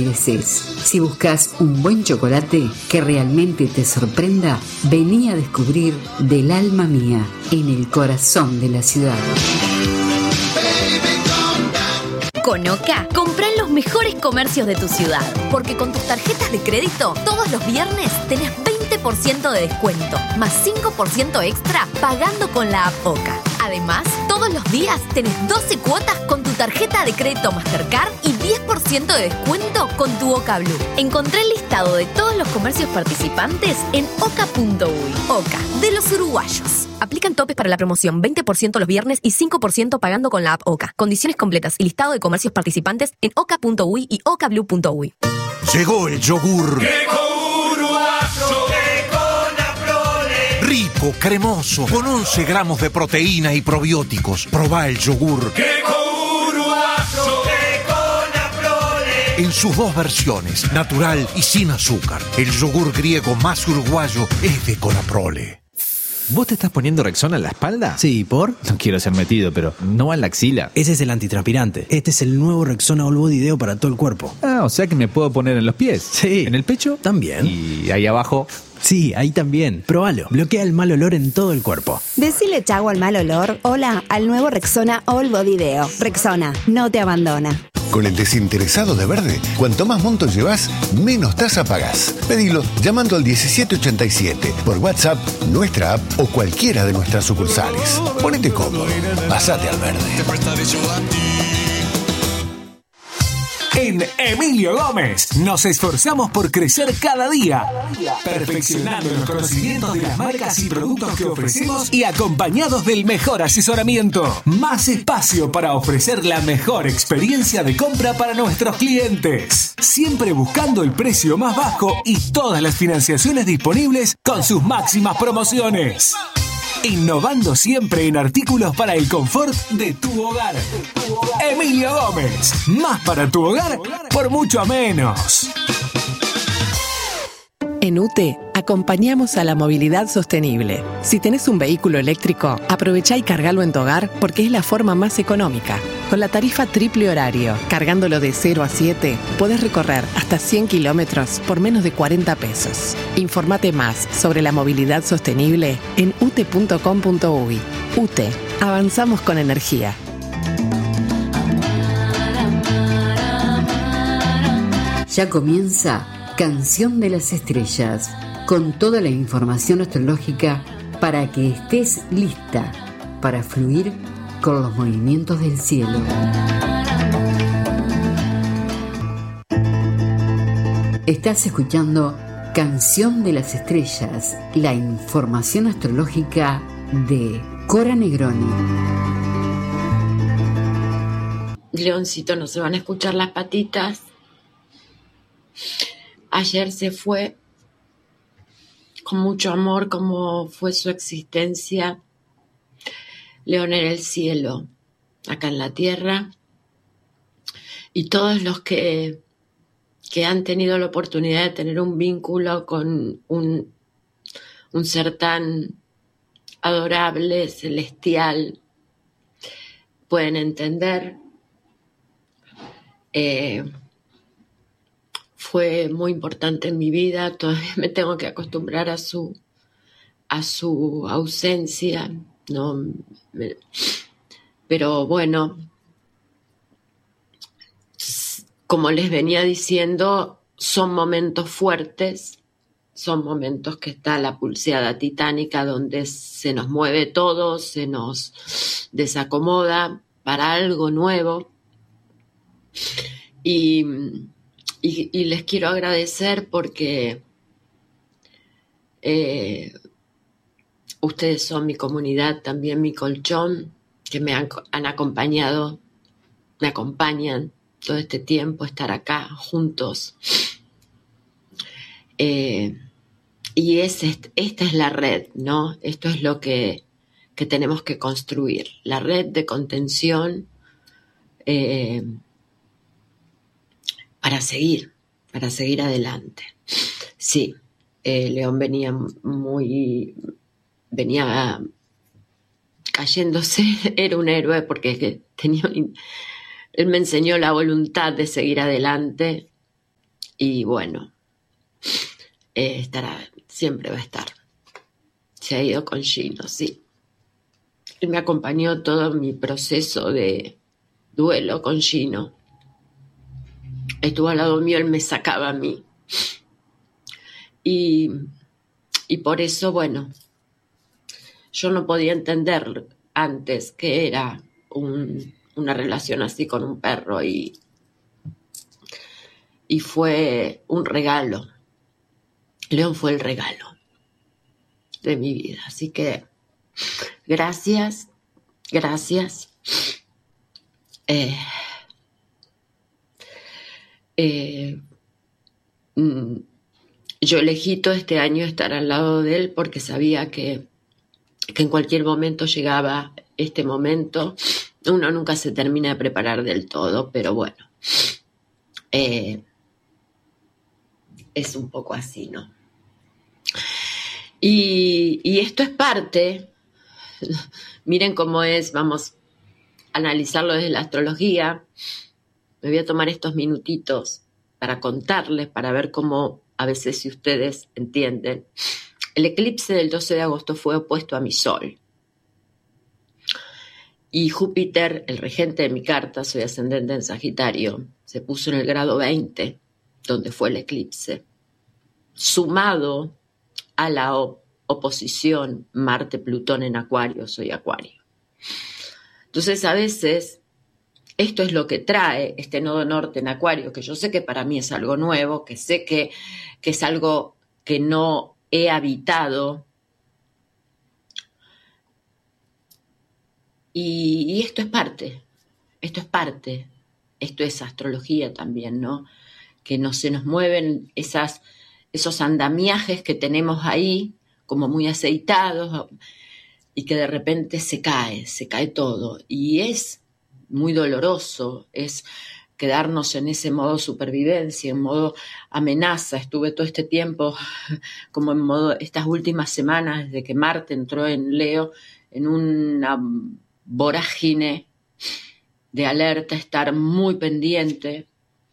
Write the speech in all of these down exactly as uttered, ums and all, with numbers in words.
mereces. Si buscas un buen chocolate que realmente te sorprenda, vení a descubrir Del Alma Mía, en el corazón de la ciudad. Con Oca, comprá en los mejores comercios de tu ciudad, porque con tus tarjetas de crédito, todos los viernes tenés veinte por ciento de descuento, más cinco por ciento extra pagando con la app Oca. Además, todos los días tenés doce cuotas con tu tarjeta de crédito Mastercard y diez por ciento de descuento con tu Oca Blue. Encontré el listado de todos los comercios participantes en oca punto uy. Oca, de los uruguayos. Aplican topes para la promoción, veinte por ciento los viernes y cinco por ciento pagando con la app Oca. Condiciones completas y listado de comercios participantes en oca punto uy y oca blue punto uy. Llegó el yogur. Queco uruguayo, Queco Naprole. Rico, cremoso, con once gramos de proteína y probióticos. Probá el yogur. Queco uruguayo, Queco Naprole. En sus dos versiones, natural y sin azúcar. El yogur griego más uruguayo es de Conaprole. ¿Vos te estás poniendo Rexona en la espalda? Sí, ¿por? No quiero ser metido, pero no va en la axila. Ese es el antitranspirante. Este es el nuevo Rexona All Body Deo para todo el cuerpo. Ah, o sea que me puedo poner en los pies. Sí. ¿En el pecho? También. Y ahí abajo. Sí, ahí también. Próbalo. Bloquea el mal olor en todo el cuerpo. Decile chau al mal olor. Hola al nuevo Rexona All Body Deo. Rexona, no te abandona. Con el desinteresado de Verde, cuanto más montos llevas, menos tasa pagás. Pedilo llamando al diecisiete ochenta y siete, por WhatsApp, nuestra app o cualquiera de nuestras sucursales. Ponete cómodo, pasate al Verde. En Emilio Gómez nos esforzamos por crecer cada día, perfeccionando los conocimientos de las marcas y productos que ofrecemos y acompañados del mejor asesoramiento. Más espacio para ofrecer la mejor experiencia de compra para nuestros clientes. Siempre buscando el precio más bajo y todas las financiaciones disponibles con sus máximas promociones. Innovando siempre en artículos para el confort de tu hogar. Emilio Gómez, más para tu hogar por mucho menos. En U T E acompañamos a la movilidad sostenible. Si tenés un vehículo eléctrico, aprovechá y cargalo en tu hogar porque es la forma más económica. Con la tarifa triple horario, cargándolo de cero a siete, podés recorrer hasta cien kilómetros por menos de cuarenta pesos. Informate más sobre la movilidad sostenible en u t e punto com punto uy. U T E, avanzamos con energía. Ya comienza Canción de las Estrellas, con toda la información astrológica para que estés lista para fluir con los movimientos del cielo. Estás escuchando Canción de las Estrellas, la información astrológica de Cora Negroni. Leoncito, no se van a escuchar las patitas. Ayer se fue con mucho amor, como fue su existencia. León en el cielo, acá en la tierra. Y todos los que, que han tenido la oportunidad de tener un vínculo con un, un ser tan adorable, celestial, pueden entender. Eh, Fue muy importante en mi vida, todavía me tengo que acostumbrar a su, a su ausencia, ¿no? Pero bueno, como les venía diciendo, son momentos fuertes, son momentos que está la pulseada titánica donde se nos mueve todo, se nos desacomoda para algo nuevo. Y... Y, y les quiero agradecer porque eh, ustedes son mi comunidad, también mi colchón, que me han, han acompañado, me acompañan todo este tiempo, estar acá juntos. Eh, y es, esta es la red, ¿no? Esto es lo que, que tenemos que construir, la red de contención, eh, para seguir, para seguir adelante. Sí, eh, León venía muy, venía cayéndose, era un héroe porque tenía, él me enseñó la voluntad de seguir adelante Y bueno, eh, estará, siempre va a estar. Se ha ido con Gino, sí. Él me acompañó todo mi proceso de duelo con Gino. Estuvo al lado mío, él me sacaba a mí. Y, y por eso, bueno, yo no podía entender antes que era un, una relación así con un perro y, y fue un regalo. León fue el regalo de mi vida. Así que gracias, gracias. Eh, eh, mm, yo elegí todo este año estar al lado de él porque sabía que, que en cualquier momento llegaba este momento. Uno nunca se termina de preparar del todo, pero bueno, eh, es un poco así, ¿no? Y, y esto es parte, miren cómo es, vamos a analizarlo desde la astrología. Me voy a tomar estos minutitos para contarles, para ver cómo, a veces si ustedes entienden. El eclipse del doce de agosto fue opuesto a mi sol. Y Júpiter, el regente de mi carta, soy ascendente en Sagitario, se puso en el grado veinte, donde fue el eclipse, sumado a la op- oposición Marte-Plutón en Acuario, soy Acuario. Entonces, a veces, esto es lo que trae este nodo norte en Acuario, que yo sé que para mí es algo nuevo, que sé que, que es algo que no he habitado. Y, y esto es parte, esto es parte, esto es astrología también, ¿no? Que no se nos mueven esas, esos andamiajes que tenemos ahí, como muy aceitados, y que de repente se cae, se cae todo. Y es muy doloroso, es quedarnos en ese modo supervivencia, en modo amenaza. Estuve todo este tiempo como en modo, estas últimas semanas, desde que Marte entró en Leo, en una vorágine de alerta, estar muy pendiente.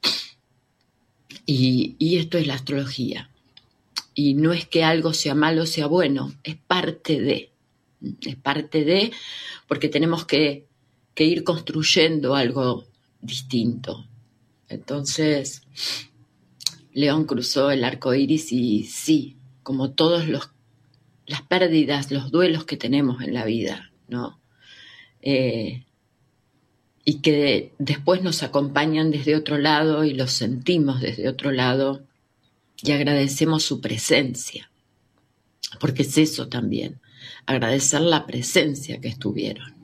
Y, y esto es la astrología. Y no es que algo sea malo o sea bueno, es parte de, es parte de, porque tenemos que, que ir construyendo algo distinto. Entonces, León cruzó el arco iris y sí, como todas las pérdidas, los duelos que tenemos en la vida, ¿no? Eh, y que después nos acompañan desde otro lado y los sentimos desde otro lado y agradecemos su presencia, porque es eso también, agradecer la presencia que estuvieron.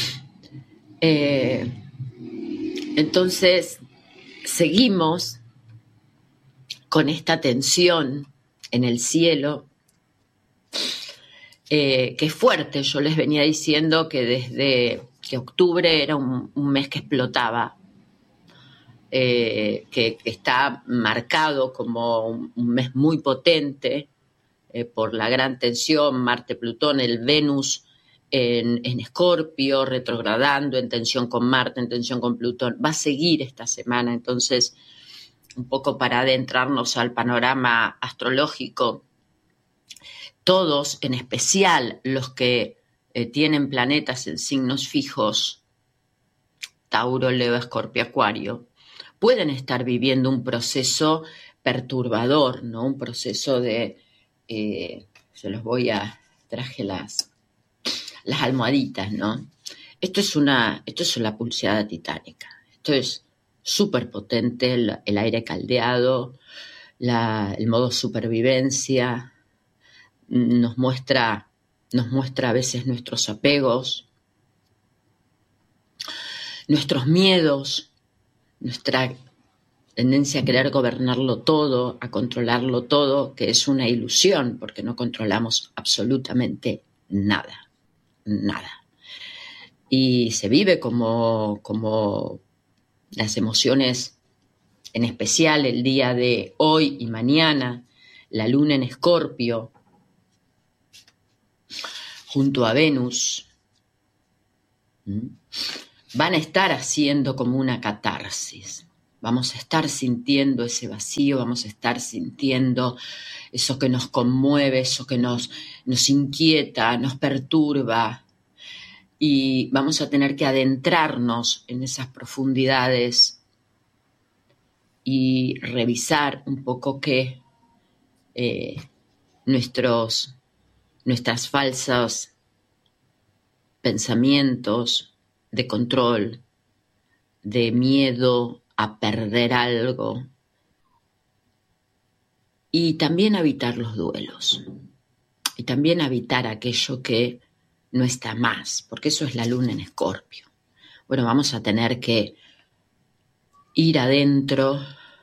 Eh, entonces, seguimos con esta tensión en el cielo, eh, que es fuerte. Yo les venía diciendo que desde que octubre era un, un mes que explotaba, eh, que, que está marcado como un, un mes muy potente eh, por la gran tensión, Marte-Plutón, el Venus en, en Escorpio, retrogradando en tensión con Marte, en tensión con Plutón. Va a seguir esta semana, entonces, un poco para adentrarnos al panorama astrológico, todos, en especial los que eh, tienen planetas en signos fijos, Tauro, Leo, Escorpio, Acuario, pueden estar viviendo un proceso perturbador, ¿no? Un proceso de, eh, se los voy a, traje las, las almohaditas, ¿no? Esto es una, esto es una pulseada titánica, esto es súper potente, el, el aire caldeado, la, el modo supervivencia, nos muestra, nos muestra a veces nuestros apegos, nuestros miedos, nuestra tendencia a querer gobernarlo todo, a controlarlo todo, que es una ilusión, porque no controlamos absolutamente nada, nada. Y se vive como, como las emociones, en especial el día de hoy y mañana, la luna en Escorpio, junto a Venus, van a estar haciendo como una catarsis. Vamos a estar sintiendo ese vacío, vamos a estar sintiendo eso que nos conmueve, eso que nos, nos inquieta, nos perturba. Y vamos a tener que adentrarnos en esas profundidades y revisar un poco qué eh, nuestros, nuestras falsas pensamientos de control, de miedo a perder algo, y también evitar los duelos, y también evitar aquello que no está más, porque eso es la luna en Escorpio. Bueno, vamos a tener que ir adentro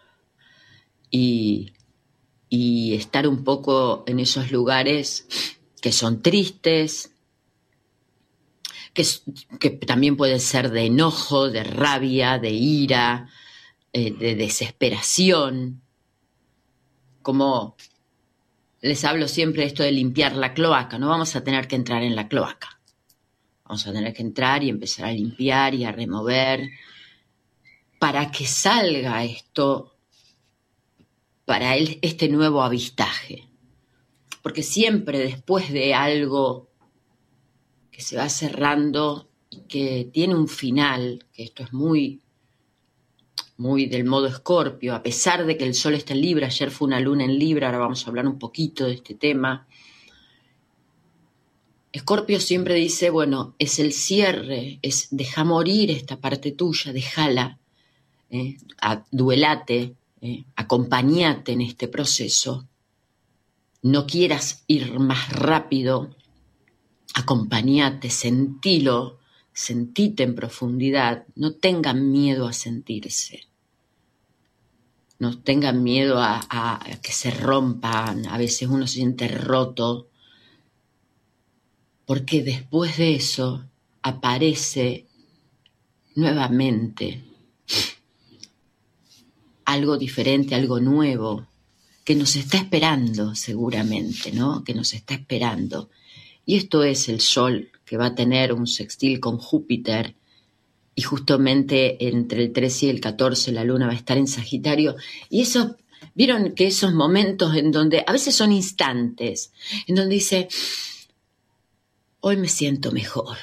y, y estar un poco en esos lugares que son tristes, que, que también pueden ser de enojo, de rabia, de ira, eh, de desesperación. Como les hablo siempre de esto de limpiar la cloaca, no vamos a tener que entrar en la cloaca. Vamos a tener que entrar y empezar a limpiar y a remover para que salga esto, para él, este nuevo avistaje. Porque siempre después de algo que se va cerrando y que tiene un final, que esto es muy, muy del modo Escorpio, a pesar de que el sol está en Libra, ayer fue una luna en Libra, ahora vamos a hablar un poquito de este tema. Escorpio siempre dice, bueno, es el cierre, es deja morir esta parte tuya, déjala, eh, duelate, eh, acompañate en este proceso, no quieras ir más rápido, acompañate, sentilo, sentite en profundidad, no tengan miedo a sentirse, no tengan miedo a, a, a que se rompan, a veces uno se siente roto, porque después de eso aparece nuevamente algo diferente, algo nuevo, que nos está esperando seguramente, ¿no? Que nos está esperando. Y esto es el Sol, que va a tener un sextil con Júpiter, y justamente entre el trece y el catorce la Luna va a estar en Sagitario. Y eso, vieron que esos momentos en donde, a veces son instantes, en donde dice, hoy me siento mejor,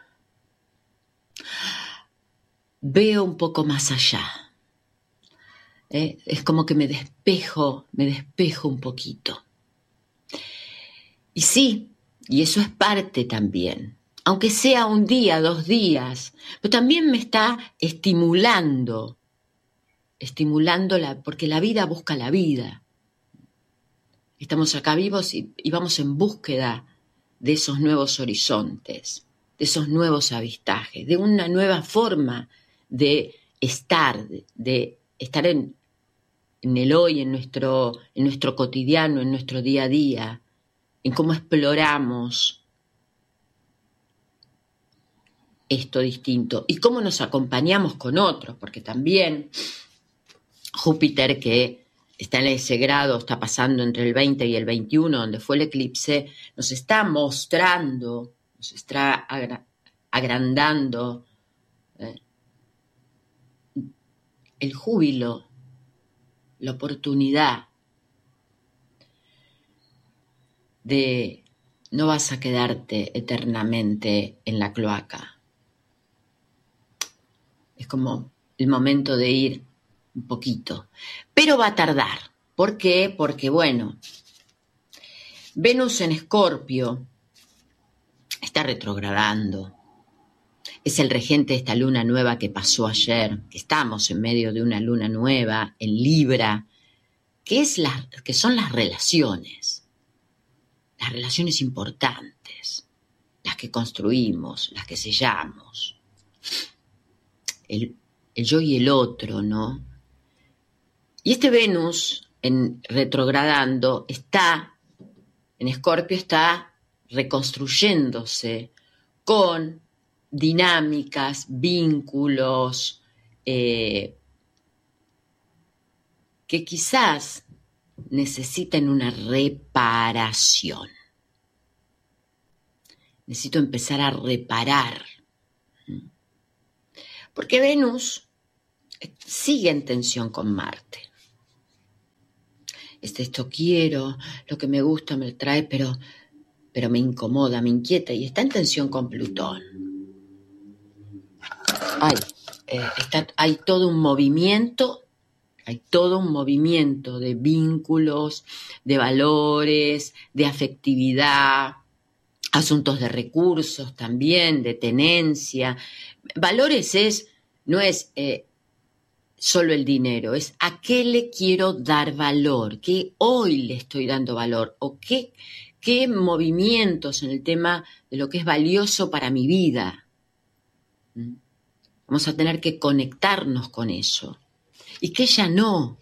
veo un poco más allá. ¿Eh? Es como que me despejo, me despejo un poquito. Y sí, y eso es parte también, aunque sea un día, dos días, pero también me está estimulando, estimulando, la, porque la vida busca la vida. Estamos acá vivos y, y vamos en búsqueda de esos nuevos horizontes, de esos nuevos avistajes, de una nueva forma de estar, de, de estar en, en el hoy, en nuestro, en nuestro cotidiano, en nuestro día a día, en cómo exploramos esto distinto y cómo nos acompañamos con otros, porque también Júpiter, que está en ese grado, está pasando entre el veinte y el veintiuno, donde fue el eclipse, nos está mostrando, nos está agrandando eh, el júbilo, la oportunidad de no vas a quedarte eternamente en la cloaca. Es como el momento de ir un poquito, pero va a tardar. ¿Por qué? Porque, bueno, Venus en Escorpio está retrogradando. Es el regente de esta luna nueva que pasó ayer, que estamos en medio de una luna nueva en Libra, que, es la, que son las relaciones. Las relaciones importantes, las que construimos, las que sellamos, el, el yo y el otro, ¿no? Y este Venus, en retrogradando, está, en Escorpio, está reconstruyéndose con dinámicas, vínculos, eh, que quizás necesitan una reparación. Necesito empezar a reparar. Porque Venus sigue en tensión con Marte. Es esto quiero, lo que me gusta me trae, pero, pero me incomoda, me inquieta y está en tensión con Plutón. Hay, eh, está, hay todo un movimiento, hay todo un movimiento de vínculos, de valores, de afectividad, asuntos de recursos también, de tenencia. Valores es, no es eh, solo el dinero, es a qué le quiero dar valor, qué hoy le estoy dando valor, o qué, qué movimientos en el tema de lo que es valioso para mi vida. Vamos a tener que conectarnos con eso. Y que ya no.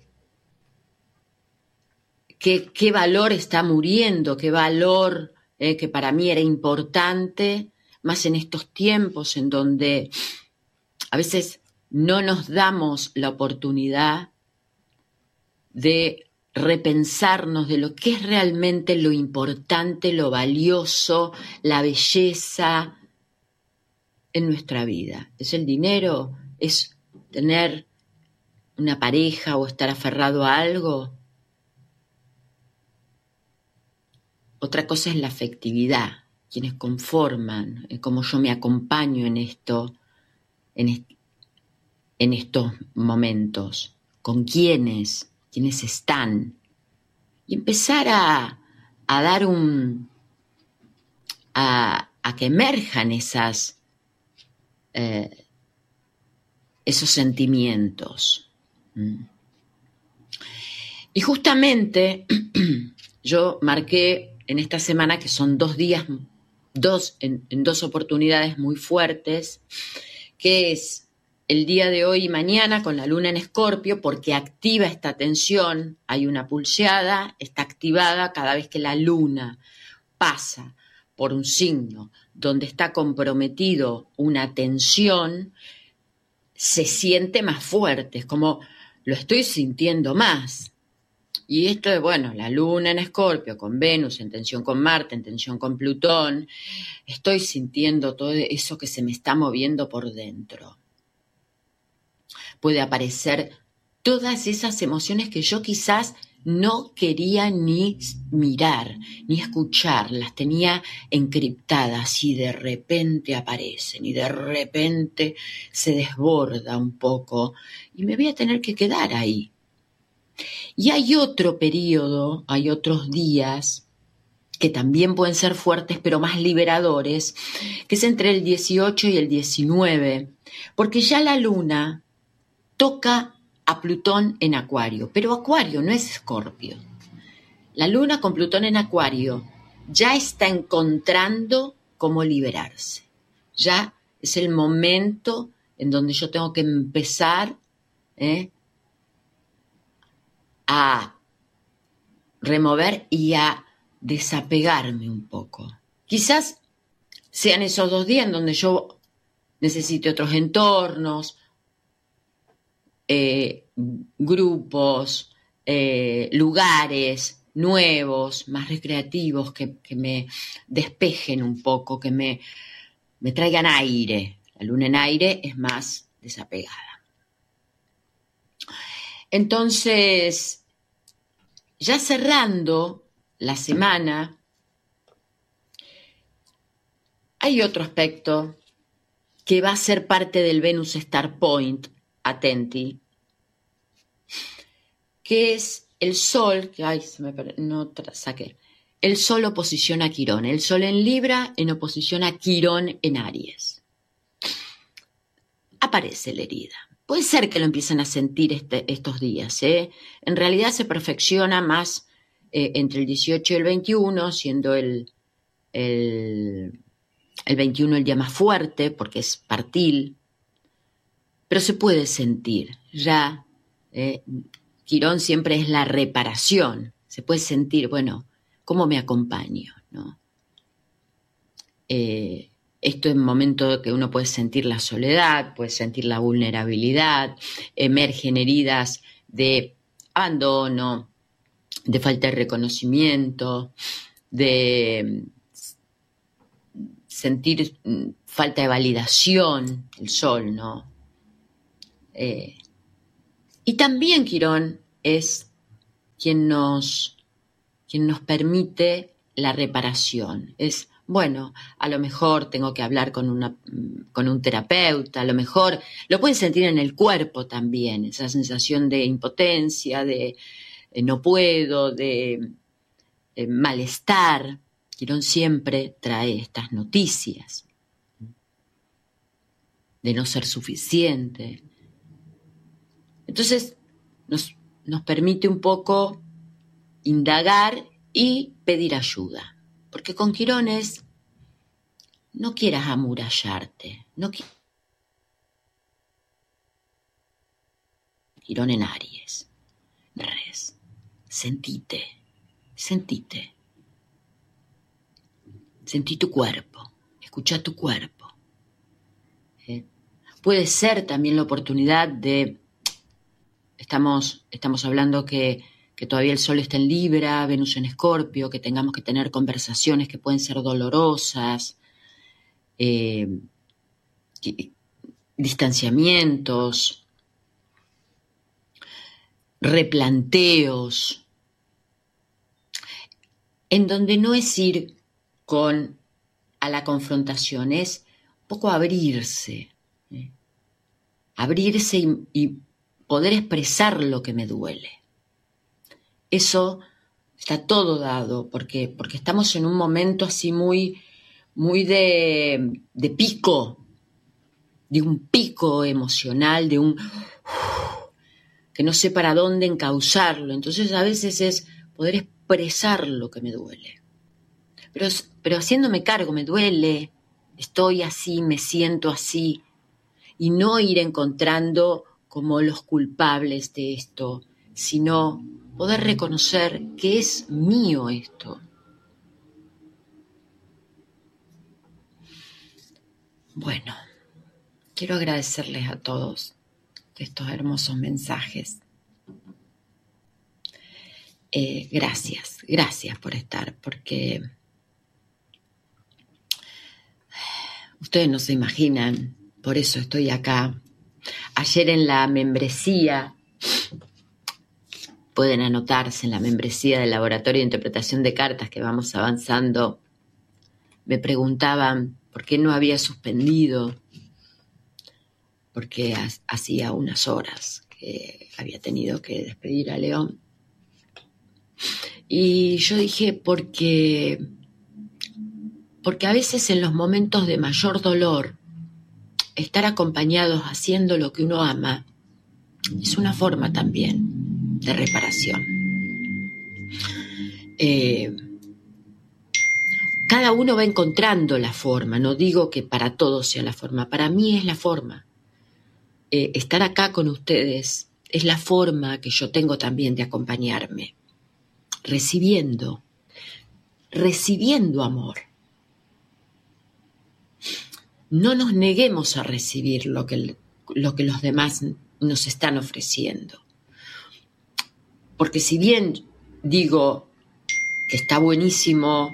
¿Qué, qué valor está muriendo? ¿Qué valor eh, que para mí era importante? Más en estos tiempos en donde a veces no nos damos la oportunidad de repensarnos de lo que es realmente lo importante, lo valioso, la belleza en nuestra vida. ¿Es el dinero? ¿Es tener una pareja o estar aferrado a algo? Otra cosa es la afectividad, quienes conforman, cómo yo me acompaño en esto, en, est- en estos momentos, con quiénes, quiénes están, y empezar a, a dar un, a, a que emerjan esas, eh, esos sentimientos. Mm. Y justamente yo marqué en esta semana, que son dos días, dos, en, en dos oportunidades muy fuertes, que es el día de hoy y mañana con la luna en Escorpio, porque activa esta tensión, hay una pulseada, está activada cada vez que la luna pasa por un signo donde está comprometido una tensión, se siente más fuerte, es como lo estoy sintiendo más. Y esto es, bueno, la luna en Escorpio, con Venus, en tensión con Marte, en tensión con Plutón. Estoy sintiendo todo eso que se me está moviendo por dentro. Puede aparecer todas esas emociones que yo quizás no quería ni mirar, ni escuchar. Las tenía encriptadas y de repente aparecen y de repente se desborda un poco y me voy a tener que quedar ahí. Y hay otro periodo, hay otros días que también pueden ser fuertes pero más liberadores, que es entre el dieciocho y el diecinueve, porque ya la luna toca a Plutón en Acuario, pero Acuario no es Escorpio. La luna con Plutón en Acuario ya está encontrando cómo liberarse. Ya es el momento en donde yo tengo que empezar ¿eh? a remover y a desapegarme un poco. Quizás sean esos dos días en donde yo necesite otros entornos, eh, grupos, eh, lugares nuevos, más recreativos, que, que me despejen un poco, que me, me traigan aire. La luna en aire es más desapegada. Entonces, ya cerrando la semana, hay otro aspecto que va a ser parte del Venus Star Point, atenti, que es el Sol, que ay, se me per... no tra... saqué, el Sol oposición a Quirón, el Sol en Libra en oposición a Quirón en Aries. Aparece la herida. Puede ser que lo empiecen a sentir este, estos días, ¿eh? En realidad se perfecciona más eh, entre el dieciocho y el veintiuno, siendo el, el, el veintiuno el día más fuerte, porque es partil, pero se puede sentir. Ya, eh, Quirón siempre es la reparación, se puede sentir, bueno, ¿cómo me acompaño? ¿No? Eh, Esto es un momento que uno puede sentir la soledad, puede sentir la vulnerabilidad, emergen heridas de abandono, de falta de reconocimiento, de sentir falta de validación, el Sol, ¿no? Eh, Y también Quirón es quien nos, quien nos permite la reparación. Es, bueno, a lo mejor tengo que hablar con, una, con un terapeuta, a lo mejor lo pueden sentir en el cuerpo también, esa sensación de impotencia, de eh, no puedo, de eh, malestar. Quirón siempre trae estas noticias de no ser suficiente. Entonces nos, nos permite un poco indagar y pedir ayuda. Porque con Quirón es, no quieras amurallarte. No qui- Quirón en Aries. Res. Sentite. Sentite. Sentí tu cuerpo. Escucha tu cuerpo. ¿Eh? Puede ser también la oportunidad de... Estamos, estamos hablando que... que todavía el Sol está en Libra, Venus en Escorpio, que tengamos que tener conversaciones que pueden ser dolorosas, eh, distanciamientos, replanteos, en donde no es ir con a la confrontación, es un poco abrirse, ¿eh? abrirse y, y poder expresar lo que me duele. Eso está todo dado, porque, porque estamos en un momento así muy, muy de, de pico, de un pico emocional, de un que no sé para dónde encauzarlo. Entonces a veces es poder expresar lo que me duele. Pero, pero haciéndome cargo, me duele, estoy así, me siento así, y no ir encontrando como los culpables de esto, sino poder reconocer que es mío esto. Bueno, quiero agradecerles a todos estos hermosos mensajes. Eh, gracias, gracias por estar, porque ustedes no se imaginan, por eso estoy acá. Ayer en la membresía, pueden anotarse en la membresía del Laboratorio de Interpretación de Cartas que vamos avanzando, me preguntaban por qué no había suspendido, porque ha- hacía unas horas que había tenido que despedir a León. Y yo dije, porque, porque a veces en los momentos de mayor dolor, estar acompañados haciendo lo que uno ama es una forma también de reparación. Eh, cada uno va encontrando la forma, no digo que para todos sea la forma, para mí es la forma. Eh, estar acá con ustedes es la forma que yo tengo también de acompañarme, recibiendo, recibiendo amor. No nos neguemos a recibir lo que, lo que los demás nos están ofreciendo. Porque si bien digo que está buenísimo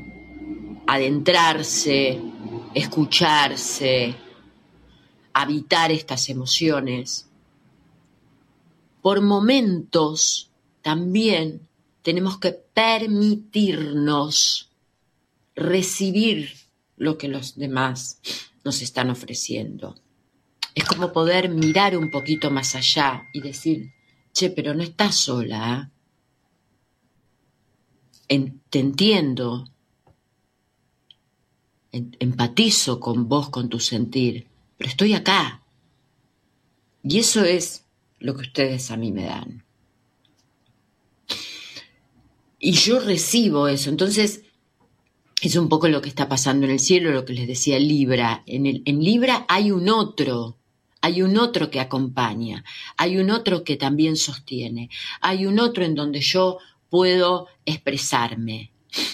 adentrarse, escucharse, habitar estas emociones, por momentos también tenemos que permitirnos recibir lo que los demás nos están ofreciendo. Es como poder mirar un poquito más allá y decir, che, pero no estás sola, ¿eh? En, te entiendo, en, empatizo con vos, con tu sentir, pero estoy acá. Y eso es lo que ustedes a mí me dan. Y yo recibo eso. Entonces, es un poco lo que está pasando en el cielo, lo que les decía Libra. En, el, en Libra hay un otro, hay un otro que acompaña, hay un otro que también sostiene, hay un otro en donde yo puedo expresarme.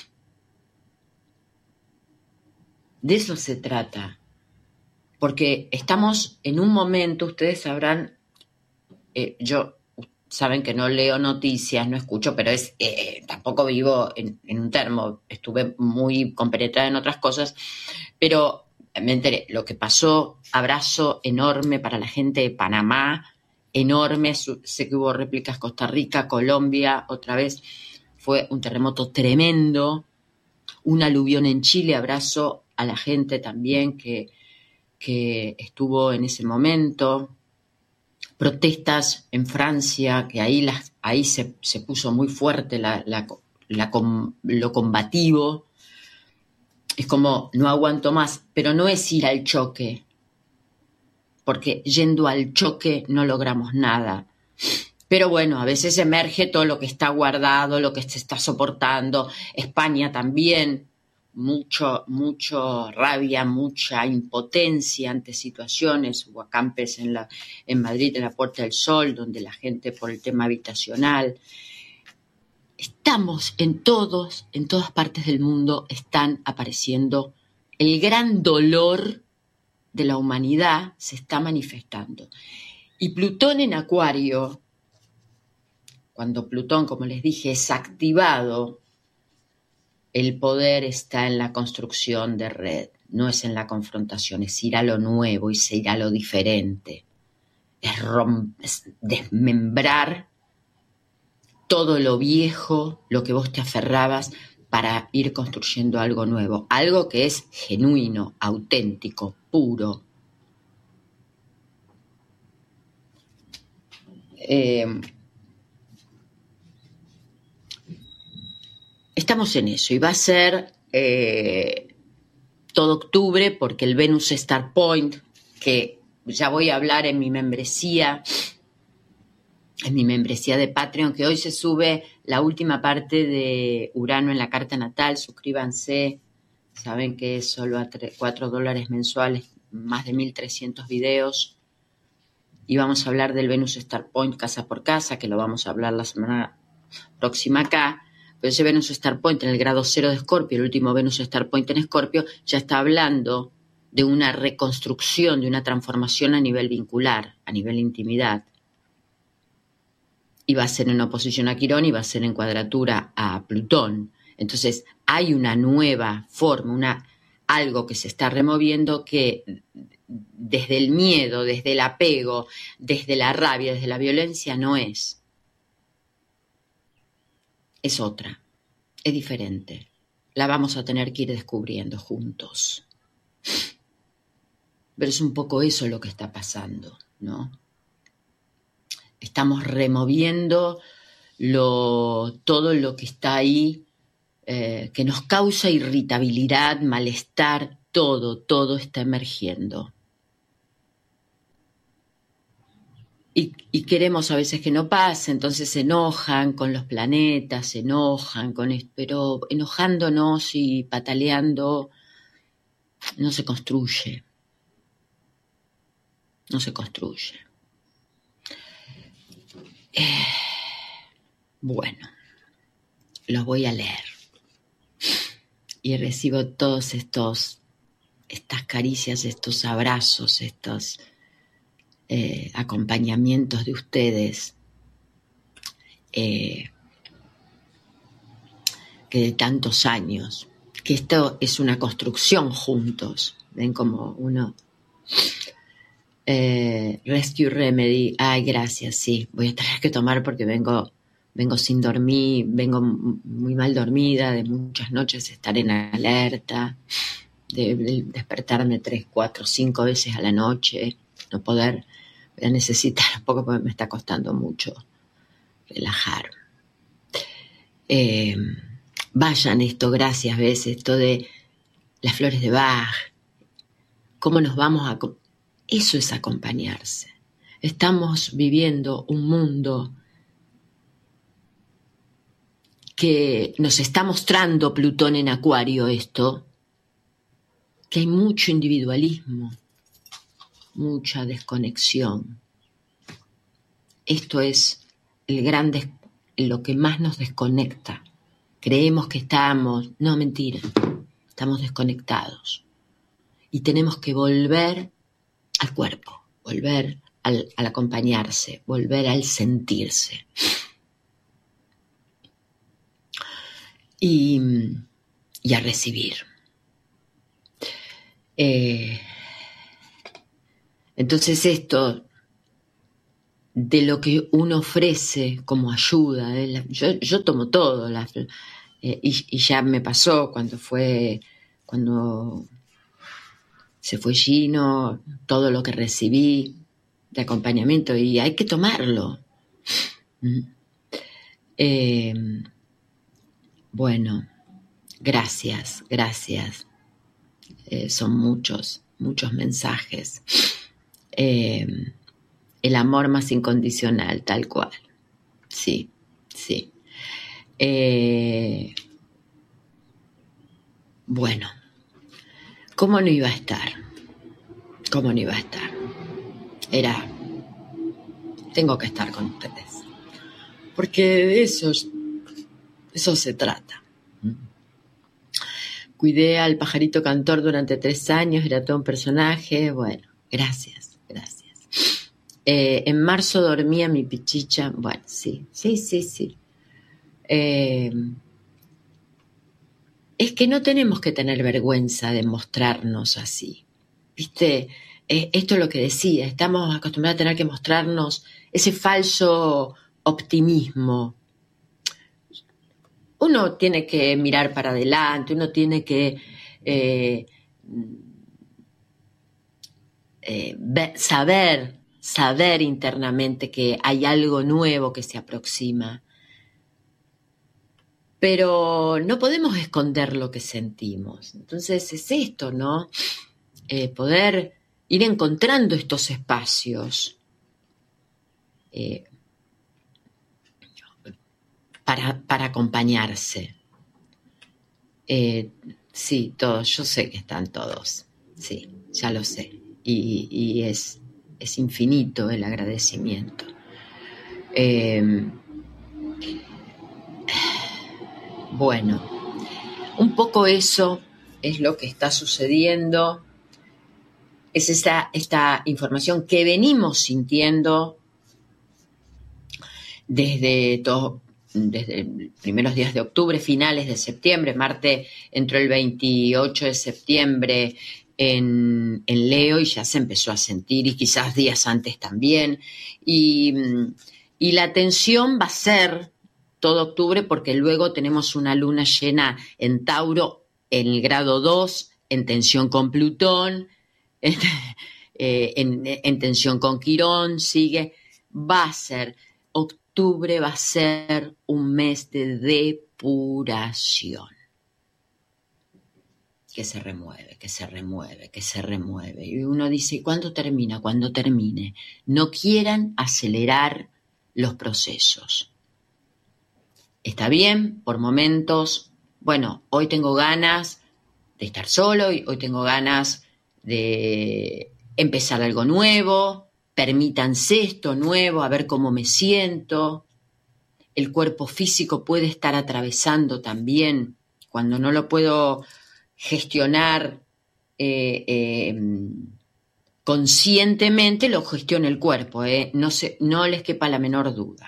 De eso se trata. Porque estamos en un momento, ustedes sabrán, eh, yo saben que no leo noticias, no escucho, pero es eh, tampoco vivo en, en un termo, estuve muy compenetrada en otras cosas, pero me enteré, lo que pasó, abrazo enorme para la gente de Panamá, enorme. Sé que hubo réplicas Costa Rica, Colombia, otra vez fue un terremoto tremendo. Un aluvión en Chile, abrazo a la gente también que, que estuvo en ese momento. Protestas en Francia, que ahí, las, ahí se, se puso muy fuerte la, la, la, lo combativo. Es como, no aguanto más, pero no es ir al choque, porque yendo al choque no logramos nada. Pero bueno, a veces emerge todo lo que está guardado, lo que se está soportando. España también, mucho, mucho rabia, mucha impotencia ante situaciones. Hubo acampes en, la, en Madrid, en la Puerta del Sol, donde la gente por el tema habitacional. Estamos en todos, en todas partes del mundo, están apareciendo. El gran dolor de la humanidad se está manifestando. Y Plutón en Acuario, cuando Plutón, como les dije, es activado, el poder está en la construcción de red, no es en la confrontación, es ir a lo nuevo y ir a lo diferente. Es, romp- es desmembrar todo lo viejo, lo que vos te aferrabas, para ir construyendo algo nuevo, algo que es genuino, auténtico, puro. Eh, Estamos en eso y va a ser eh, todo octubre porque el Venus Star Point, que ya voy a hablar en mi membresía, en mi membresía de Patreon, que hoy se sube la última parte de Urano en la carta natal. Suscríbanse, saben que es solo a cuatro dólares mensuales, más de mil trescientos videos. Y vamos a hablar del Venus Star Point casa por casa, que lo vamos a hablar la semana próxima acá. Pero ese Venus Star Point en el grado cero de Escorpio, el último Venus Star Point en Escorpio, ya está hablando de una reconstrucción, de una transformación a nivel vincular, a nivel intimidad. Y va a ser en oposición a Quirón y va a ser en cuadratura a Plutón. Entonces hay una nueva forma, una, algo que se está removiendo que desde el miedo, desde el apego, desde la rabia, desde la violencia no es. Es otra, es diferente. La vamos a tener que ir descubriendo juntos. Pero es un poco eso lo que está pasando, ¿no? Estamos removiendo lo, todo lo que está ahí, eh, que nos causa irritabilidad, malestar, todo, todo está emergiendo. Y, y queremos a veces que no pase, entonces se enojan con los planetas, se enojan con esto, pero enojándonos y pataleando no se construye. No se construye. Eh, bueno, los voy a leer. Y recibo todos estos, estas caricias, estos abrazos, estos eh, acompañamientos de ustedes, eh, que de tantos años, que esto es una construcción juntos. Ven como uno... Eh, Rescue Remedy, ay, gracias, sí, voy a tener que tomar porque vengo, vengo sin dormir, vengo muy mal dormida, de muchas noches estar en alerta, de, de despertarme tres, cuatro, cinco veces a la noche, no poder, voy a necesitar un poco porque me está costando mucho relajar. Eh, vayan esto, gracias, ves, esto de las flores de Bach, cómo nos vamos a... Eso es acompañarse. Estamos viviendo un mundo que nos está mostrando Plutón en Acuario esto, que hay mucho individualismo, mucha desconexión. Esto es el gran des- lo que más nos desconecta. Creemos que estamos, no, mentira, estamos desconectados. Y tenemos que volver al cuerpo, volver al, al acompañarse, volver al sentirse. Y, y a recibir. Eh, entonces esto de lo que uno ofrece como ayuda. ¿eh? Yo, yo tomo todo, la, eh, y, y ya me pasó cuando fue, cuando se fue Gino, todo lo que recibí de acompañamiento, y hay que tomarlo. ¿Mm? Eh, bueno, gracias, gracias. Eh, son muchos, muchos mensajes. Eh, el amor más incondicional, tal cual. Sí, sí. Eh, bueno, ¿cómo no iba a estar? ¿Cómo no iba a estar? Era, tengo que estar con ustedes. Porque de eso, eso se trata. Cuidé al pajarito cantor durante tres años, era todo un personaje. Bueno, gracias, gracias. Eh, en marzo dormía mi pichicha. Bueno, sí, sí, sí, sí. Eh, es que no tenemos que tener vergüenza de mostrarnos así. ¿Viste? Eh, esto es lo que decía, estamos acostumbrados a tener que mostrarnos ese falso optimismo. Uno tiene que mirar para adelante, uno tiene que eh, eh, ver, saber, saber internamente que hay algo nuevo que se aproxima. Pero no podemos esconder lo que sentimos. Entonces es esto, ¿no? Eh, poder ir encontrando estos espacios eh, para, para acompañarse. Eh, sí, todos, yo sé que están todos, sí, ya lo sé. Y, y es, es infinito el agradecimiento. Eh, bueno, un poco eso es lo que está sucediendo. Es esta, esta información que venimos sintiendo desde, todo, desde los primeros días de octubre, finales de septiembre. Marte entró el veintiocho de septiembre en, en Leo y ya se empezó a sentir, y quizás días antes también. Y, y la tensión va a ser todo octubre, porque luego tenemos una luna llena en Tauro, en el grado dos, en tensión con Plutón, en, eh, en, en tensión con Quirón, sigue. Va a ser, octubre va a ser un mes de depuración. Que se remueve, que se remueve, que se remueve. Y uno dice, ¿cuándo termina? Cuando termine. No quieran acelerar los procesos. Está bien, por momentos, bueno, hoy tengo ganas de estar solo, hoy tengo ganas de empezar algo nuevo, permítanse esto nuevo, a ver cómo me siento. El cuerpo físico puede estar atravesando también, cuando no lo puedo gestionar eh, eh, conscientemente, lo gestiona el cuerpo, eh. no, se, no les quepa la menor duda.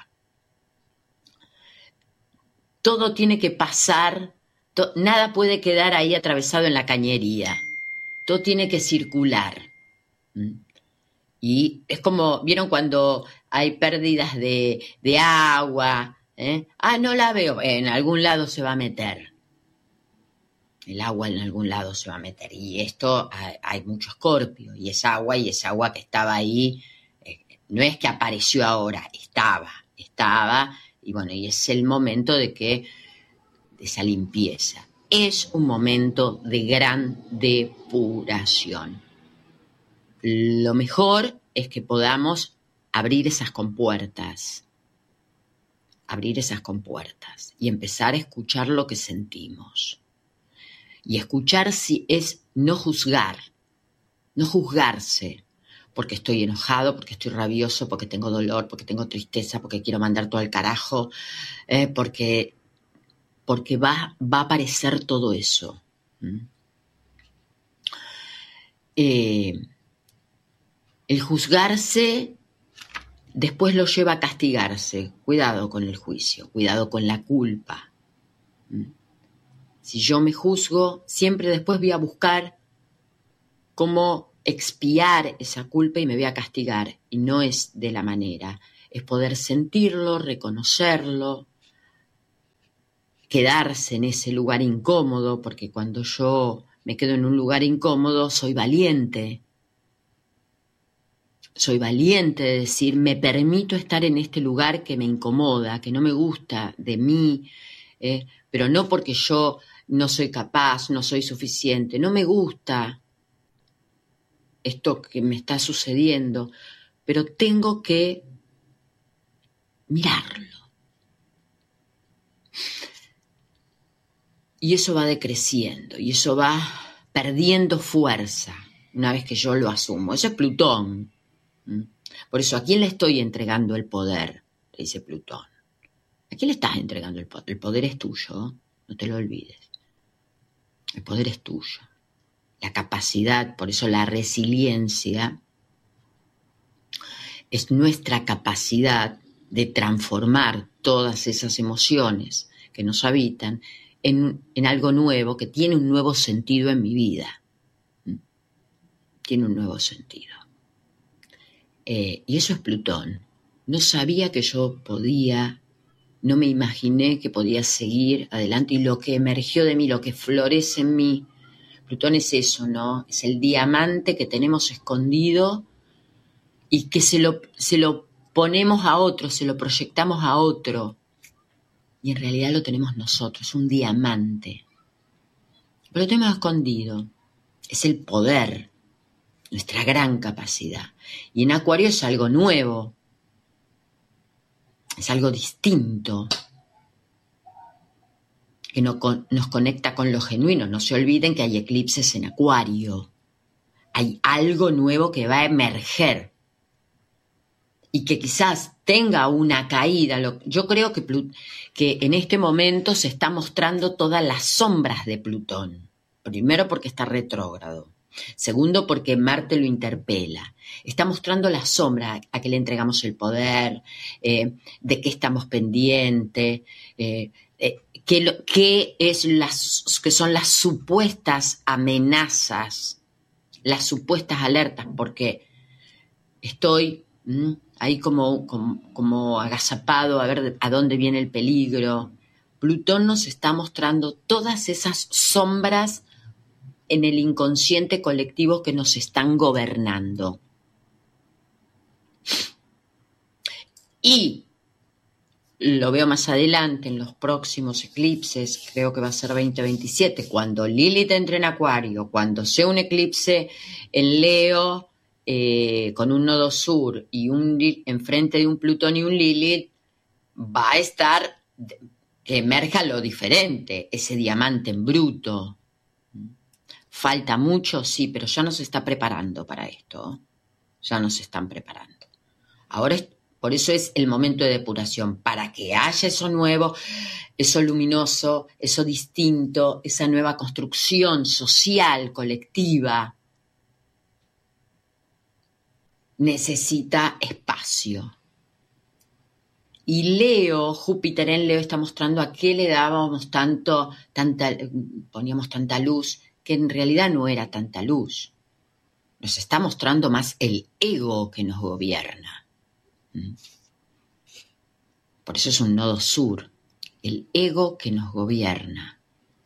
Todo tiene que pasar, to, nada puede quedar ahí atravesado en la cañería. Todo tiene que circular. ¿Mm? Y es como, ¿vieron cuando hay pérdidas de, de agua? ¿Eh? Ah, no la veo. En algún lado se va a meter. El agua en algún lado se va a meter. Y esto, hay, hay mucho Escorpio. Y es agua, y es agua que estaba ahí. Eh, no es que apareció ahora, estaba, estaba. Y bueno, y es el momento de que, de esa limpieza. Es un momento de gran depuración. Lo mejor es que podamos abrir esas compuertas, abrir esas compuertas y empezar a escuchar lo que sentimos. Y escuchar si es no juzgar, no juzgarse, porque estoy enojado, porque estoy rabioso, porque tengo dolor, porque tengo tristeza, porque quiero mandar todo al carajo, eh, porque, porque va, va a aparecer todo eso. ¿Mm? Eh, el juzgarse después lo lleva a castigarse. Cuidado con el juicio, cuidado con la culpa. ¿Mm? Si yo me juzgo, siempre después voy a buscar cómo expiar esa culpa y me voy a castigar. Y no es de la manera. es poder sentirlo, reconocerlo, quedarse en ese lugar incómodo, porque cuando yo me quedo en un lugar incómodo, soy valiente. Soy valiente de decir, me permito estar en este lugar que me incomoda, que no me gusta de mí, eh, pero no porque yo no soy capaz, no soy suficiente, no me gusta esto que me está sucediendo, pero tengo que mirarlo. Y eso va decreciendo, y eso va perdiendo fuerza una vez que yo lo asumo. Eso es Plutón. Por eso, ¿a quién le estoy entregando el poder? Le dice Plutón. ¿A quién le estás entregando el poder? El poder es tuyo, no te lo olvides. El poder es tuyo. La capacidad, por eso la resiliencia, es nuestra capacidad de transformar todas esas emociones que nos habitan en, en algo nuevo, que tiene un nuevo sentido en mi vida. Tiene un nuevo sentido. Eh, y eso es Plutón. No sabía que yo podía, no me imaginé que podía seguir adelante, y lo que emergió de mí, lo que florece en mí, Plutón es eso, ¿no? Es el diamante que tenemos escondido y que se lo, se lo ponemos a otro, se lo proyectamos a otro, y en realidad lo tenemos nosotros, un diamante. Pero lo tenemos escondido. Es el poder, nuestra gran capacidad. Y en Acuario es algo nuevo, es algo distinto, que no con, nos conecta con lo genuino. No se olviden que hay eclipses en Acuario. Hay algo nuevo que va a emerger y que quizás tenga una caída. Yo creo que, que en este momento se está mostrando todas las sombras de Plutón. Primero porque está retrógrado. Segundo, porque Marte lo interpela. Está mostrando la sombra a que le entregamos el poder, eh, de qué estamos pendientes, eh, eh, qué, lo, qué, es las, qué son las supuestas amenazas, las supuestas alertas, porque estoy mmm, ahí como, como, como agazapado a ver a dónde viene el peligro. Plutón nos está mostrando todas esas sombras en el inconsciente colectivo que nos están gobernando. Y lo veo más adelante en los próximos eclipses, creo que va a ser veinte veintisiete, cuando Lilith entre en Acuario, cuando sea un eclipse en Leo, eh, con un nodo sur y un enfrente de un Plutón y un Lilith, va a estar, que emerja lo diferente, ese diamante en bruto. Falta mucho, sí, pero ya nos está preparando para esto. Ya nos están preparando. Ahora, es, por eso es el momento de depuración, para que haya eso nuevo, eso luminoso, eso distinto, esa nueva construcción social, colectiva. Necesita espacio. Y Leo, Júpiter en Leo, está mostrando a qué le dábamos tanto, tanta, poníamos tanta luz, que en realidad no era tanta luz. Nos está mostrando más el ego que nos gobierna. Por eso es un nodo sur, el ego que nos gobierna.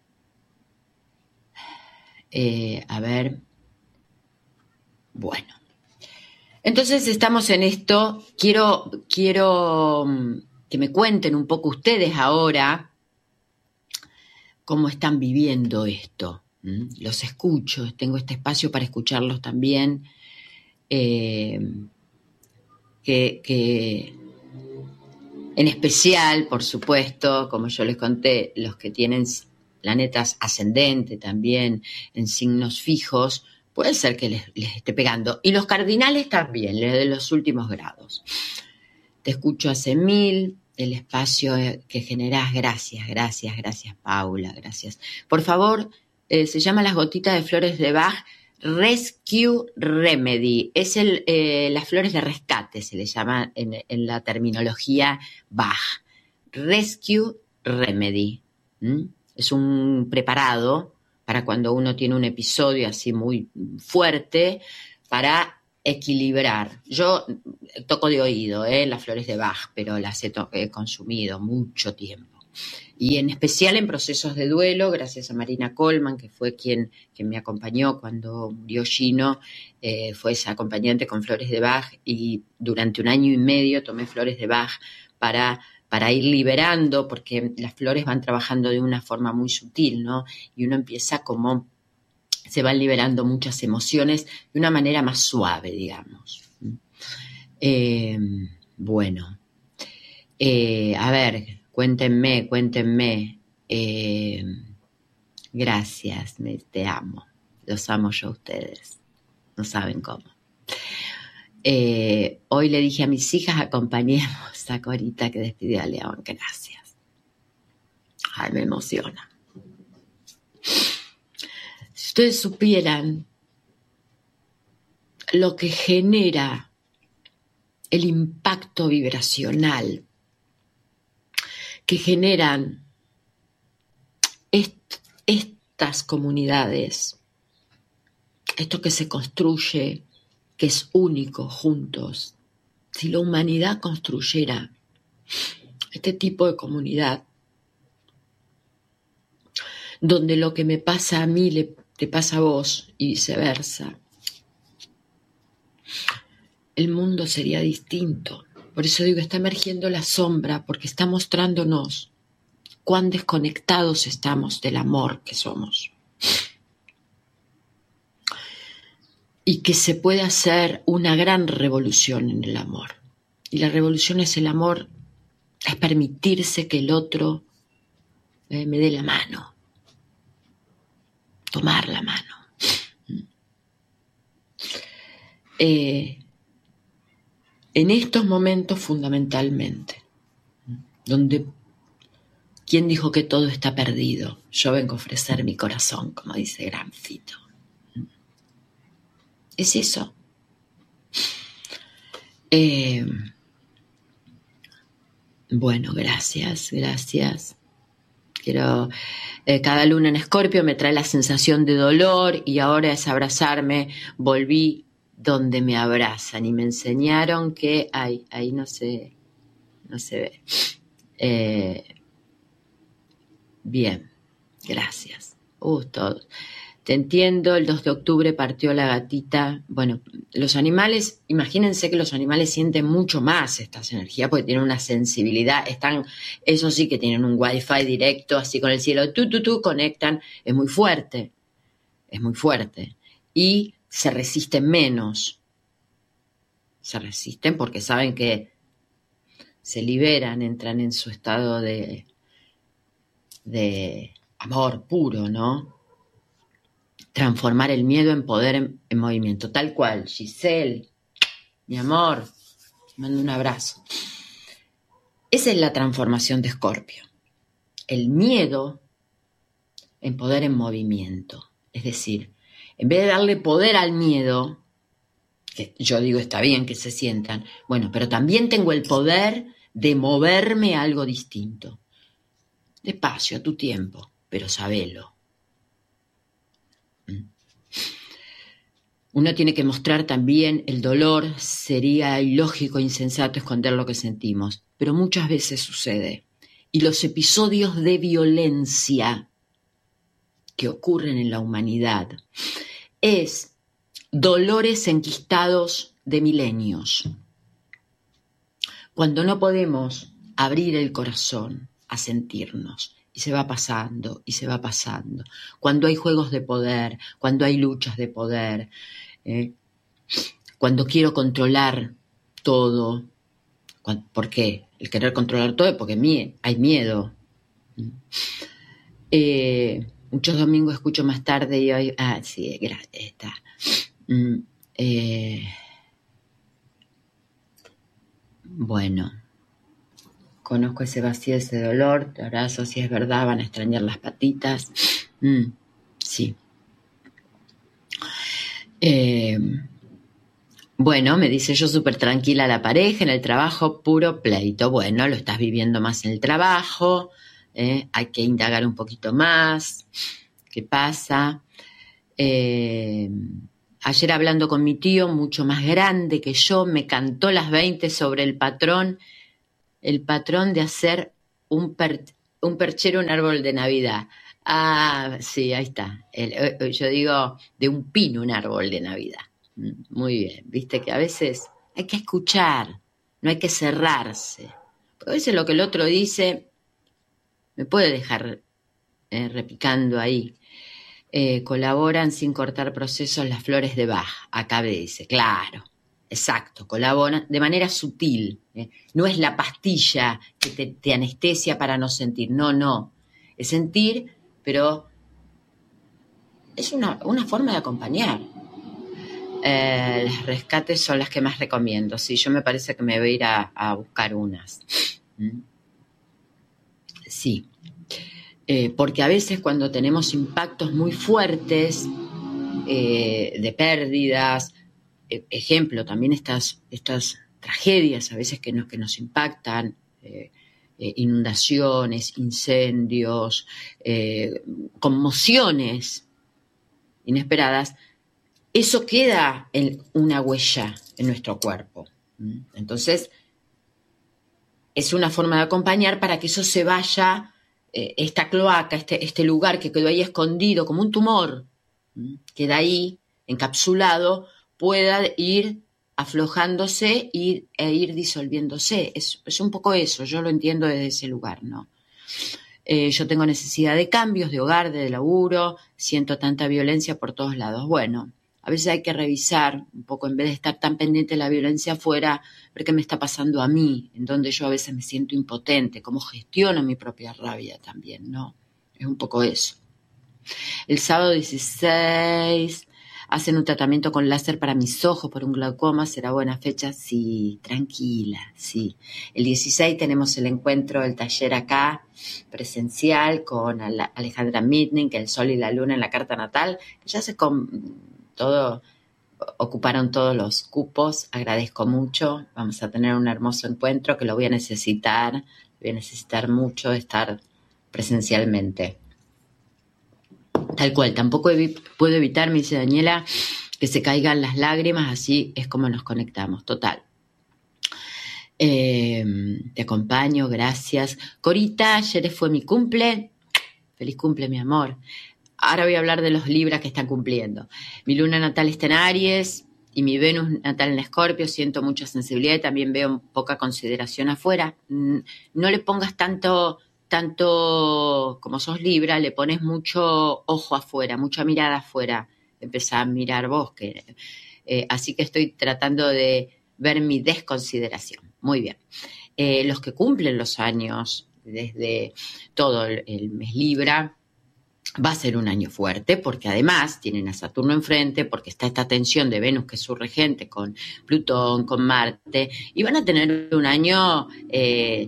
Eh, a ver, bueno. Entonces estamos en esto. Quiero, quiero que me cuenten un poco ustedes ahora cómo están viviendo esto. Los escucho, tengo este espacio para escucharlos también, eh, que, que en especial, por supuesto, como yo les conté, los que tienen planetas ascendentes también en signos fijos, puede ser que les, les esté pegando, y los cardinales también, los de los últimos grados. Te escucho hace mil. El espacio que generás, gracias, gracias, gracias Paula, gracias. Por favor, Eh, se llama Las Gotitas de Flores de Bach Rescue Remedy. Es el, eh, las flores de rescate, se le llama en, en la terminología Bach. Rescue Remedy. ¿Mm? Es un preparado para cuando uno tiene un episodio así muy fuerte, para equilibrar. Yo toco de oído ¿eh? las flores de Bach, pero las he, to- he consumido mucho tiempo. Y en especial en procesos de duelo, gracias a Marina Coleman, que fue quien, quien me acompañó cuando murió Gino, eh, fue esa acompañante con flores de Bach, y durante un año y medio tomé flores de Bach para, para ir liberando, porque las flores van trabajando de una forma muy sutil, ¿no? Y uno empieza como, se van liberando muchas emociones de una manera más suave, digamos. Eh, bueno, eh, a ver, cuéntenme, cuéntenme. Eh, gracias, me, te amo. Los amo yo a ustedes. No saben cómo. Eh, hoy le dije a mis hijas, acompañemos a Corita que despidió a León. Gracias. Ay, me emociona. Si ustedes supieran lo que genera el impacto vibracional que generan est- estas comunidades, esto que se construye, que es único juntos. Si la humanidad construyera este tipo de comunidad, donde lo que me pasa a mí le, te pasa a vos y viceversa, el mundo sería distinto. Por eso digo, está emergiendo la sombra, porque está mostrándonos cuán desconectados estamos del amor que somos. Y que se puede hacer una gran revolución en el amor. Y la revolución es el amor, es permitirse que el otro eh, me dé la mano. Tomar la mano. Eh, en estos momentos fundamentalmente, donde ¿quién dijo que todo está perdido? Yo vengo a ofrecer mi corazón, como dice Gramsci. Es eso. Eh, bueno, gracias, gracias. Quiero, eh, cada luna en Escorpio me trae la sensación de dolor y ahora es abrazarme. Volví donde me abrazan y me enseñaron que, ay, ahí no se, no se ve. Eh, bien, gracias. Uh, todos. Te entiendo, el dos de octubre partió la gatita. Bueno, los animales, imagínense que los animales sienten mucho más estas energías porque tienen una sensibilidad, están, eso sí que tienen un wifi directo, así con el cielo, tú, tú, tú, conectan, es muy fuerte, es muy fuerte. Y se resisten menos, se resisten porque saben que se liberan, entran en su estado de, de amor puro, ¿no? Transformar el miedo en poder en, en movimiento, tal cual. Giselle, mi amor, te mando un abrazo. Esa es la transformación de Escorpio. El miedo en poder en movimiento. Es decir, en vez de darle poder al miedo, que yo digo está bien que se sientan, bueno, pero también tengo el poder de moverme a algo distinto. Despacio, a tu tiempo, pero sabelo. Uno tiene que mostrar también el dolor, sería ilógico e insensato esconder lo que sentimos, pero muchas veces sucede. Y los episodios de violencia que ocurren en la humanidad es dolores enquistados de milenios. Cuando no podemos abrir el corazón a sentirnos, y se va pasando, y se va pasando. Cuando hay juegos de poder, cuando hay luchas de poder, eh, cuando quiero controlar todo. Cuando, ¿por qué? El querer controlar todo es porque mie- hay miedo. Eh, muchos domingos escucho más tarde y hoy... Ah, sí, está. Mm, eh, bueno... Conozco ese vacío, ese dolor, te abrazo, si es verdad, van a extrañar las patitas. Mm, sí. Eh, bueno, me dice yo súper tranquila la pareja, en el trabajo puro pleito. Bueno, lo estás viviendo más en el trabajo, eh, hay que indagar un poquito más. ¿Qué pasa? Eh, ayer hablando con mi tío, mucho más grande que yo, me cantó las veinte sobre el patrón, el patrón de hacer un, per, un perchero, un árbol de Navidad. Ah, sí, ahí está. El, yo digo, de un pino, un árbol de Navidad. Muy bien, viste que a veces hay que escuchar, no hay que cerrarse. Porque a veces lo que el otro dice me puede dejar eh, repicando ahí. Eh, colaboran sin cortar procesos las flores de Bach. Acá me dice, claro, exacto, colaboran de manera sutil. Eh. No es la pastilla que te, te anestesia para no sentir, no, no. Es sentir, pero es una, una forma de acompañar. Eh, los rescates son las que más recomiendo. Sí, yo me parece que me voy a ir a, a buscar unas. ¿Mm? Sí. Eh, porque a veces cuando tenemos impactos muy fuertes eh, de pérdidas, eh, ejemplo, también estas, estas tragedias a veces que nos, que nos impactan, eh, eh, inundaciones, incendios, eh, conmociones inesperadas, eso queda en una huella en nuestro cuerpo. Entonces, es una forma de acompañar para que eso se vaya, eh, esta cloaca, este, este lugar que quedó ahí escondido como un tumor, queda ahí encapsulado, pueda ir aflojándose y, e ir disolviéndose. Es, es un poco eso, yo lo entiendo desde ese lugar, ¿no? Eh, yo tengo necesidad de cambios, de hogar, de laburo, siento tanta violencia por todos lados. Bueno, a veces hay que revisar un poco, en vez de estar tan pendiente de la violencia afuera, ver qué me está pasando a mí, en donde yo a veces me siento impotente, cómo gestiono mi propia rabia también, ¿no? Es un poco eso. El sábado dieciséis hacen un tratamiento con láser para mis ojos por un glaucoma, ¿será buena fecha? Sí, tranquila, sí. El dieciséis tenemos el encuentro, el taller acá, presencial, con Alejandra Mitning, que el sol y la luna en la carta natal, que ya se... Com- Todo, ocuparon todos los cupos, agradezco mucho, vamos a tener un hermoso encuentro que lo voy a necesitar, voy a necesitar mucho estar presencialmente. Tal cual, tampoco evi- puedo evitar, me dice Daniela, que se caigan las lágrimas, así es como nos conectamos, total. Eh, te acompaño, gracias. Corita, ayer fue mi cumple, feliz cumple mi amor. Ahora voy a hablar de los Libras que están cumpliendo. Mi luna natal está en Aries y mi Venus natal en Escorpio. Siento mucha sensibilidad y también veo poca consideración afuera. No le pongas tanto, tanto como sos Libra, le pones mucho ojo afuera, mucha mirada afuera. Empezá a mirar vos. Que, eh, así que estoy tratando de ver mi desconsideración. Muy bien. Eh, los que cumplen los años, desde todo el, el mes Libra, va a ser un año fuerte porque además tienen a Saturno enfrente, porque está esta tensión de Venus que es su regente con Plutón, con Marte, y van a tener un año eh,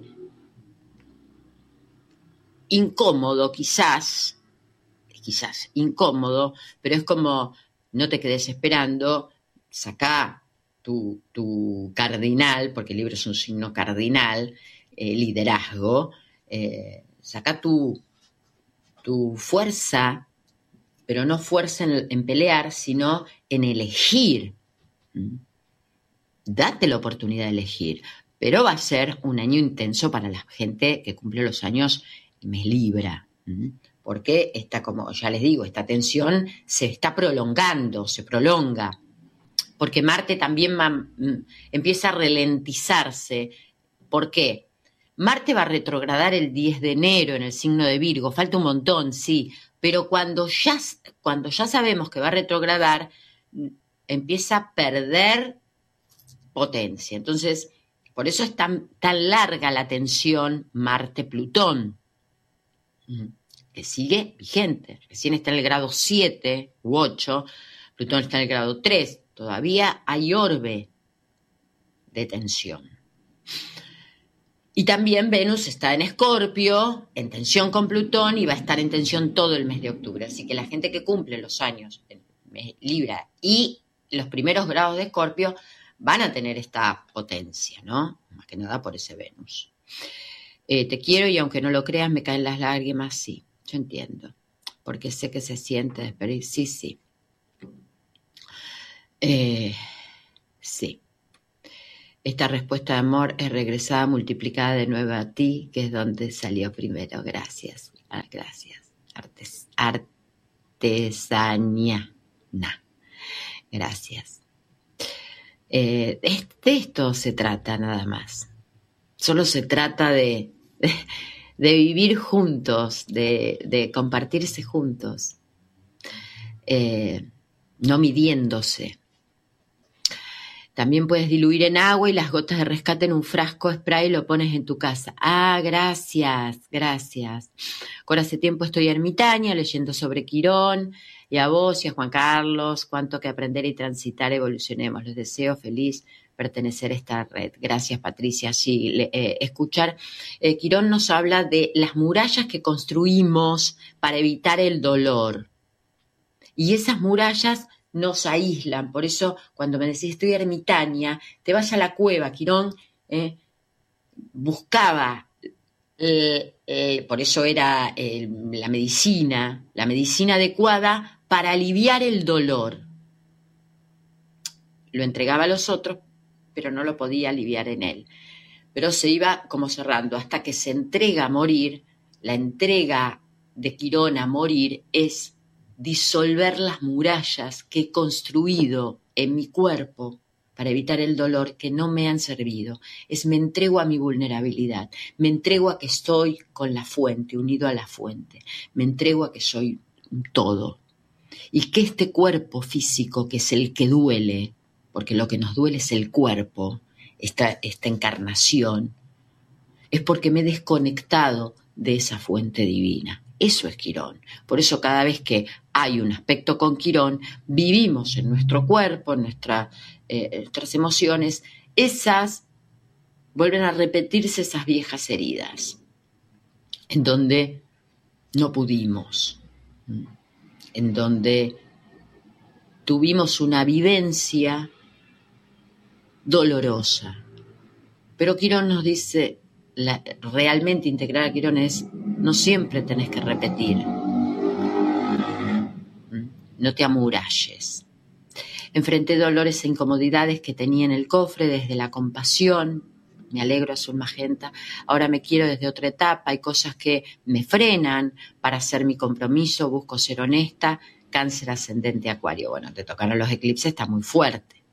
incómodo quizás, quizás incómodo, pero es como no te quedes esperando, sacá tu, tu cardinal, porque el Libra es un signo cardinal, eh, liderazgo, eh, sacá tu tu fuerza, pero no fuerza en, en pelear, sino en elegir. ¿Mm? Date la oportunidad de elegir, pero va a ser un año intenso para la gente que cumple los años mes Libra, ¿Mm? porque esta, como ya les digo, esta tensión se está prolongando, se prolonga, porque Marte también va, empieza a ralentizarse. ¿Por qué? Marte va a retrogradar el diez de enero en el signo de Virgo, falta un montón, sí, pero cuando ya, cuando ya sabemos que va a retrogradar, empieza a perder potencia. Entonces, por eso es tan, tan larga la tensión Marte-Plutón, que sigue vigente. Recién está en el grado siete u ocho, Plutón está en el grado tres, todavía hay orbe de tensión. Y también Venus está en Escorpio, en tensión con Plutón, y va a estar en tensión todo el mes de octubre. Así que la gente que cumple los años en mes Libra y los primeros grados de Escorpio van a tener esta potencia, ¿no? Más que nada por ese Venus. Eh, te quiero y aunque no lo creas me caen las lágrimas, sí, yo entiendo. Porque sé que se siente despedir, sí, sí. Eh, sí. Esta respuesta de amor es regresada, multiplicada de nuevo a ti, que es donde salió primero. Gracias. Ah, gracias. Artes, artesanía. Nah. Gracias. Eh, de esto se trata nada más. Solo se trata de, de, de vivir juntos, de, de compartirse juntos, eh, no midiéndose. También puedes diluir en agua y las gotas de rescate en un frasco spray y lo pones en tu casa. Ah, gracias, gracias. Por hace tiempo estoy ermitaña leyendo sobre Quirón, y a vos y a Juan Carlos, cuánto que aprender y transitar, evolucionemos. Les deseo feliz pertenecer a esta red. Gracias, Patricia. Sí, le, eh, escuchar. Eh, Quirón nos habla de las murallas que construimos para evitar el dolor. Y esas murallas nos aíslan. Por eso, cuando me decís estoy ermitaña, te vas a la cueva. Quirón eh, buscaba, eh, eh, por eso era eh, la medicina, la medicina adecuada para aliviar el dolor. Lo entregaba a los otros, pero no lo podía aliviar en él. Pero se iba como cerrando, hasta que se entrega a morir. La entrega de Quirón a morir es disolver las murallas que he construido en mi cuerpo para evitar el dolor, que no me han servido. Es me entrego a mi vulnerabilidad, me entrego a que estoy con la fuente, unido a la fuente, me entrego a que soy un todo. Y que este cuerpo físico, que es el que duele, porque lo que nos duele es el cuerpo, esta, esta encarnación, es porque me he desconectado de esa fuente divina. Eso es Quirón. Por eso cada vez que hay un aspecto con Quirón, vivimos en nuestro cuerpo, en nuestra, eh, nuestras emociones, esas vuelven a repetirse esas viejas heridas, en donde no pudimos, en donde tuvimos una vivencia dolorosa. Pero Quirón nos dice, la, realmente integrar a Quirón es, no siempre tenés que repetir. No te amuralles. Enfrenté dolores e incomodidades que tenía en el cofre desde la compasión. Me alegro, azul magenta. Ahora me quiero desde otra etapa. Hay cosas que me frenan para hacer mi compromiso. Busco ser honesta. Cáncer ascendente Acuario. Bueno, te tocaron los eclipses, está muy fuerte.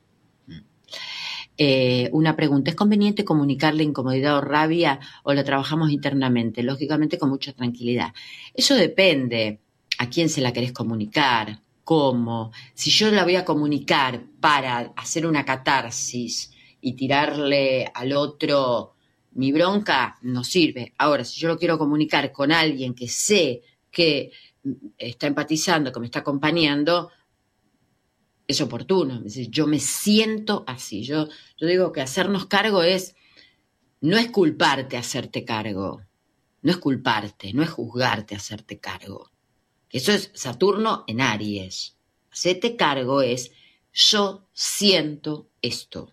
Eh, una pregunta, ¿es conveniente comunicarle incomodidad o rabia o lo trabajamos internamente? Lógicamente con mucha tranquilidad. Eso depende a quién se la querés comunicar, cómo. Si yo la voy a comunicar para hacer una catarsis y tirarle al otro mi bronca, no sirve. Ahora, si yo lo quiero comunicar con alguien que sé que está empatizando, que me está acompañando, es oportuno. Es decir, yo me siento así. Yo, yo digo que hacernos cargo es, no es culparte hacerte cargo, no es culparte, no es juzgarte hacerte cargo. Eso es Saturno en Aries. Hacerte cargo es, yo siento esto.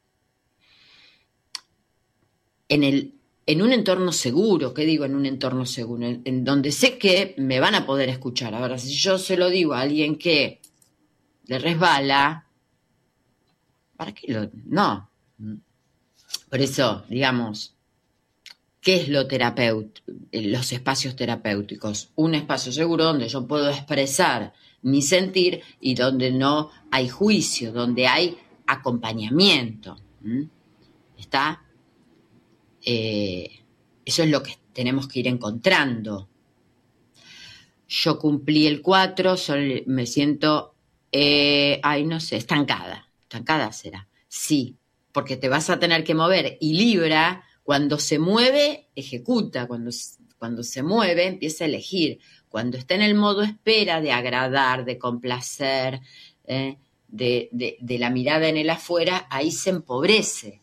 En, el, en un entorno seguro, ¿qué digo en un entorno seguro? En, en donde sé que me van a poder escuchar. Ahora, si yo se lo digo a alguien que le resbala, ¿para qué lo...? No. Por eso, digamos, ¿qué es lo terapéutico? Los espacios terapéuticos. Un espacio seguro donde yo puedo expresar mi sentir y donde no hay juicio, donde hay acompañamiento. ¿Mm? ¿Está? Eh, eso es lo que tenemos que ir encontrando. Yo cumplí el cuatro, sol, me siento... Eh, ay, no sé, estancada. Estancada será. Sí, porque te vas a tener que mover. Y Libra, cuando se mueve, ejecuta. Cuando, cuando se mueve, empieza a elegir. Cuando está en el modo espera de agradar, de complacer, eh, de, de, de la mirada en el afuera, ahí se empobrece.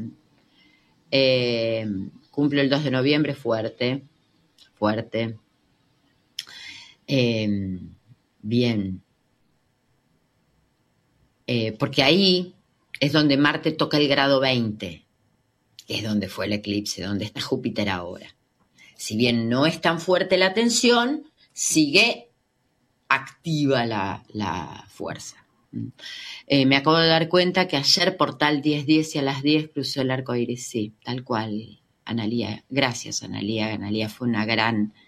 Eh, cumple el dos de noviembre, fuerte. Fuerte. Eh, bien. Eh, porque ahí es donde Marte toca el grado veinte, que es donde fue el eclipse, donde está Júpiter ahora. Si bien no es tan fuerte la tensión, sigue activa la, la fuerza. Eh, me acabo de dar cuenta que ayer por tal diez diez y a las diez cruzó el arco iris, sí, tal cual, Analía. Gracias, Analía. Analía fue una gran